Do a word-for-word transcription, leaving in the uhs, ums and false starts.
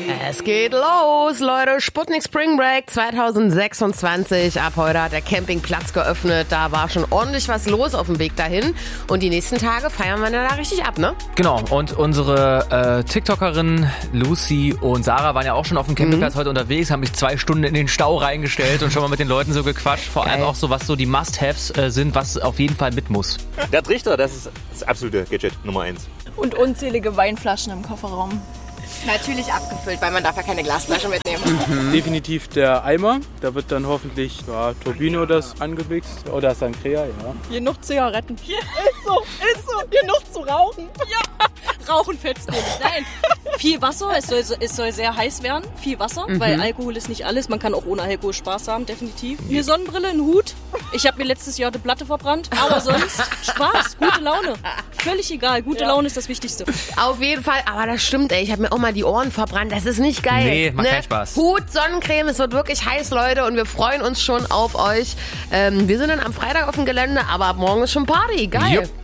Es geht los, Leute. Sputnik Spring Break zwanzig sechsundzwanzig. Ab heute hat der Campingplatz geöffnet. Da war schon ordentlich was los auf dem Weg dahin. Und die nächsten Tage feiern wir da richtig ab, ne? Genau. Und unsere äh, TikTokerinnen Lucy und Sarah waren ja auch schon auf dem Campingplatz mhm. heute unterwegs, haben sich zwei Stunden in den Stau reingestellt und schon mal mit den Leuten so gequatscht. Vor Geil. allem auch so, was so die Must-Haves äh, sind, was auf jeden Fall mit muss. Der Trichter, das ist das absolute Gadget Nummer eins. Und unzählige Weinflaschen im Kofferraum. Natürlich abgefüllt, weil man darf ja keine Glasflasche mitnehmen. Mhm. Definitiv der Eimer. Da wird dann hoffentlich ja, Turbino das angemixt oder Sangria, ja. Genug Zigaretten. Hier. Ist so, ist so. Genug zu rauchen. Ja. Rauchen fetzt nicht. Nein. Viel Wasser, es soll, es soll sehr heiß werden. Viel Wasser, mhm. weil Alkohol ist nicht alles. Man kann auch ohne Alkohol Spaß haben, definitiv. Eine Sonnenbrille, ein Hut. Ich habe mir letztes Jahr die Platte verbrannt. Aber sonst Spaß, gute Laune. Völlig egal, gute ja. Laune ist das Wichtigste. Auf jeden Fall, aber das stimmt, ey. Ich habe mir auch mal die Ohren verbrannt. Das ist nicht geil. Nee, macht ne? keinen Spaß. Hut, Sonnencreme, es wird wirklich heiß, Leute. Und wir freuen uns schon auf euch. Ähm, wir sind dann am Freitag auf dem Gelände, aber ab morgen ist schon Party. Geil. Yep.